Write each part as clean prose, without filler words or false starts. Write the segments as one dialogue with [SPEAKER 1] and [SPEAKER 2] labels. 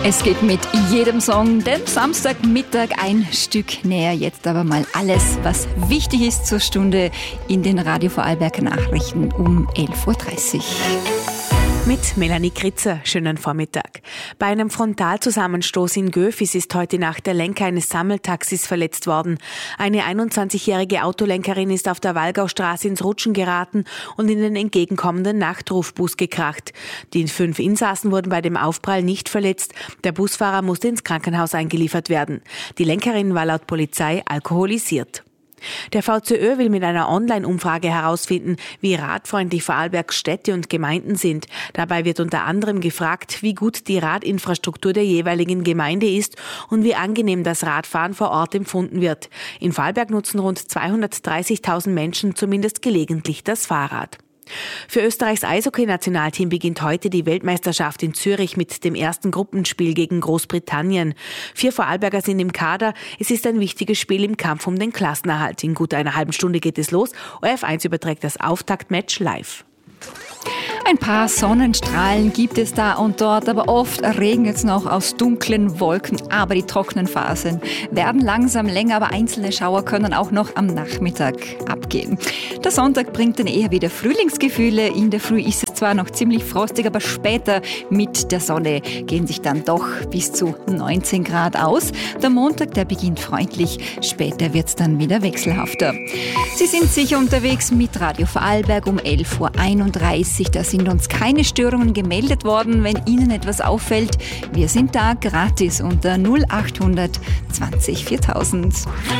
[SPEAKER 1] Es geht mit jedem Song den Samstagmittag ein Stück näher. Jetzt aber mal alles, was wichtig ist zur Stunde in den Radio Vorarlberg Nachrichten um 11.30 Uhr.
[SPEAKER 2] Mit Melanie Kritzer. Schönen Vormittag. Bei einem Frontalzusammenstoß in Göfis ist heute Nacht der Lenker eines Sammeltaxis verletzt worden. Eine 21-jährige Autolenkerin ist auf der Wallgaustraße ins Rutschen geraten und in den entgegenkommenden Nachtrufbus gekracht. Die 5 Insassen wurden bei dem Aufprall nicht verletzt. Der Busfahrer musste ins Krankenhaus eingeliefert werden. Die Lenkerin war laut Polizei alkoholisiert. Der VCÖ will mit einer Online-Umfrage herausfinden, wie radfreundlich Vorarlbergs Städte und Gemeinden sind. Dabei wird unter anderem gefragt, wie gut die Radinfrastruktur der jeweiligen Gemeinde ist und wie angenehm das Radfahren vor Ort empfunden wird. In Vorarlberg nutzen rund 230.000 Menschen zumindest gelegentlich das Fahrrad. Für Österreichs Eishockey-Nationalteam beginnt heute die Weltmeisterschaft in Zürich mit dem ersten Gruppenspiel gegen Großbritannien. 4 Vorarlberger sind im Kader. Es ist ein wichtiges Spiel im Kampf um den Klassenerhalt. In gut einer halben Stunde geht es los. ORF1 überträgt das Auftaktmatch live.
[SPEAKER 1] Ein paar Sonnenstrahlen gibt es da und dort, aber oft regnet es noch aus dunklen Wolken. Aber die trockenen Phasen werden langsam länger, aber einzelne Schauer können auch noch am Nachmittag abgehen. Der Sonntag bringt dann eher wieder Frühlingsgefühle. In der Früh ist es zwar noch ziemlich frostig, aber später mit der Sonne gehen sich dann doch bis zu 19 Grad aus. Der Montag, der beginnt freundlich, später wird es dann wieder wechselhafter. Sie sind sicher unterwegs mit Radio Vorarlberg um 11.31 Uhr. Da sind uns keine Störungen gemeldet worden. Wenn Ihnen etwas auffällt, wir sind da gratis unter 0800 20 4000.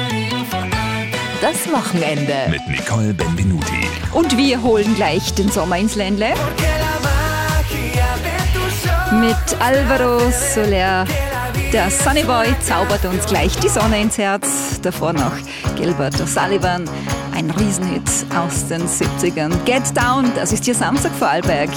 [SPEAKER 3] Das Wochenende
[SPEAKER 4] mit Nicole Benvenuti.
[SPEAKER 1] Und wir holen gleich den Sommer ins Ländle. Mit Alvaro Soler. Der Sunnyboy zaubert uns gleich die Sonne ins Herz. Davor noch Gilbert O'Sullivan. Ein Riesenhit aus den 70ern. Get Down, das ist Ihr Samstag Vorarlberg.